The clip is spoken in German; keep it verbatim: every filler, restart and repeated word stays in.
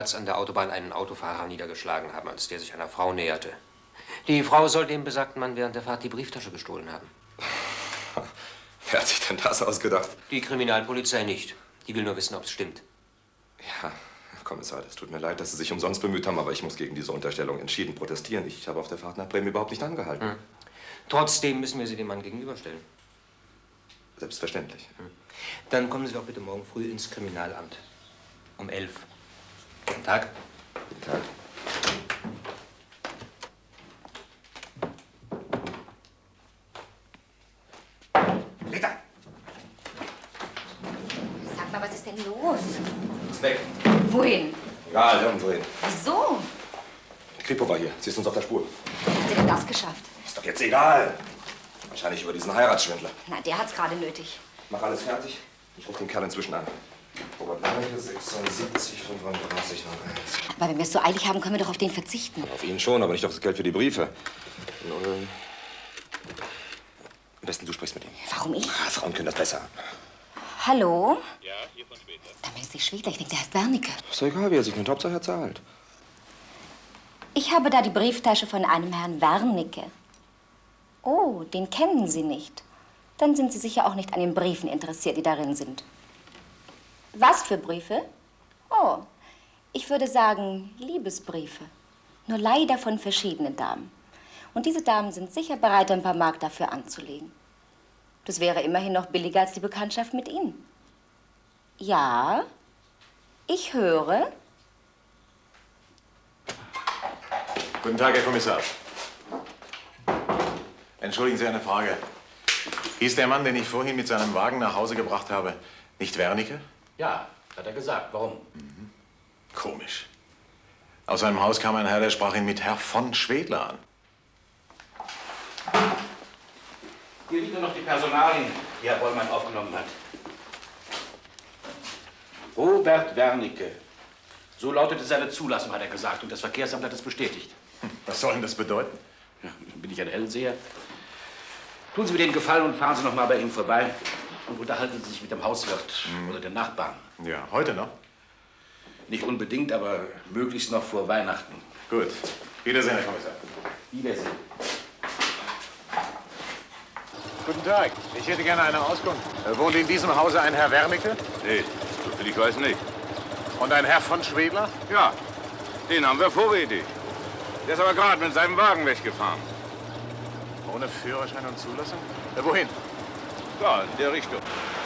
an der Autobahn einen Autofahrer niedergeschlagen haben, als der sich einer Frau näherte. Die Frau soll dem besagten Mann während der Fahrt die Brieftasche gestohlen haben. Wer hat sich denn das ausgedacht? Die Kriminalpolizei nicht. Die will nur wissen, ob es stimmt. Ja, Herr Kommissar, es tut mir leid, dass Sie sich umsonst bemüht haben, aber ich muss gegen diese Unterstellung entschieden protestieren. Ich habe auf der Fahrt nach Bremen überhaupt nicht angehalten. Hm. Trotzdem müssen wir Sie dem Mann gegenüberstellen. Selbstverständlich. Hm. Dann kommen Sie doch bitte morgen früh ins Kriminalamt. Um elf. Guten Tag. Guten Tag. Rita! Sag mal, was ist denn los? Ist weg. Wohin? Egal, irgendwo hin. Wieso? Die Kripo war hier. Sie ist uns auf der Spur. Wie hat sie denn das geschafft? Ist doch jetzt egal. Wahrscheinlich über diesen Heiratsschwindler. Na, der hat's gerade nötig. Mach alles fertig. Ich rufe den Kerl inzwischen an. Robert Wernicke, sechsundsiebzig, fünfunddreißig, null eins. Aber wenn wir es so eilig haben, können wir doch auf den verzichten. Auf ihn schon, aber nicht auf das Geld für die Briefe. Null. Am besten du sprichst mit ihm. Warum ich? Ah, Frauen können das besser. Hallo? Ja, hier von Schwedler. Dann ist nicht Schwedler. Ich denke, der heißt Wernicke. Ist doch egal, wie er sich mit Hauptsache er zahlt. Ich habe da die Brieftasche von einem Herrn Wernicke. Oh, den kennen Sie nicht. Dann sind Sie sicher auch nicht an den Briefen interessiert, die darin sind. Was für Briefe? Oh, ich würde sagen Liebesbriefe. Nur leider von verschiedenen Damen. Und diese Damen sind sicher bereit, ein paar Mark dafür anzulegen. Das wäre immerhin noch billiger als die Bekanntschaft mit Ihnen. Ja, ich höre. Guten Tag, Herr Kommissar. Entschuldigen Sie eine Frage. Hieß der Mann, den ich vorhin mit seinem Wagen nach Hause gebracht habe, nicht Wernicke? Ja, hat er gesagt. Warum? Mhm. Komisch. Aus seinem Haus kam ein Herr, der sprach ihn mit Herr von Schwedler an. Hier liegen nur noch die Personalien, die Herr Bollmann aufgenommen hat. Robert Wernicke. So lautete seine Zulassung, hat er gesagt. Und das Verkehrsamt hat es bestätigt. Hm, was soll denn das bedeuten? Ja, bin ich ein Hellseher? Tun Sie mir den Gefallen und fahren Sie noch mal bei ihm vorbei und unterhalten Sie sich mit dem Hauswirt mhm. oder den Nachbarn. Ja, heute noch? Nicht unbedingt, aber möglichst noch vor Weihnachten. Gut. Wiedersehen, Herr Kommissar. Wiedersehen. Guten Tag. Ich hätte gerne eine Auskunft. Wohnt in diesem Hause ein Herr Wernicke? Nee, soviel ich weiß nicht. Und ein Herr von Schwedler? Ja, den haben wir vorrätig. Der ist aber gerade mit seinem Wagen weggefahren. Ohne Führerschein und Zulassung? Äh, wohin? Da, in der Richtung.